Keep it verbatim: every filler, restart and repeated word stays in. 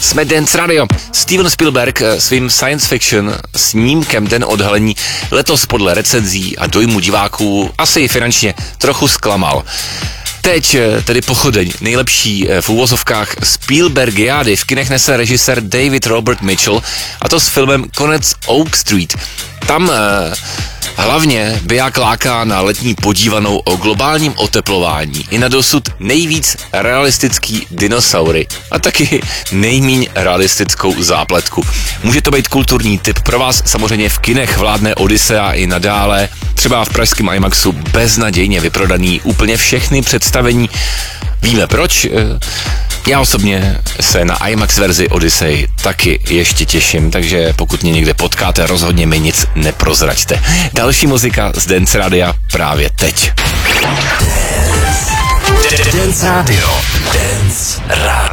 Jsme Dance Radio. Steven Spielberg svým science fiction snímkem Den odhalení letos podle recenzí a dojmu diváků asi i finančně trochu zklamal. Teď tedy pochodeň nejlepší v úvozovkách Spielbergiády v kinech nese režisér David Robert Mitchell, a to s filmem Konec Oak Street. Tam eh, hlavně biják láká na letní podívanou o globálním oteplování i na dosud nejvíc realistický dinosaury a taky nejmíň realistickou zápletku. Může to být kulturní tip pro vás, samozřejmě v kinech vládne Odyssea i nadále, třeba v pražském IMAXu beznadějně vyprodaný úplně všechny představení. Víme proč? Já osobně se na IMAX verzi Odyssey taky ještě těším, takže pokud mě někde potkáte, rozhodně mi nic neprozraďte. Další muzika z Dance Radia právě teď. Dance Radio. Dance Radio.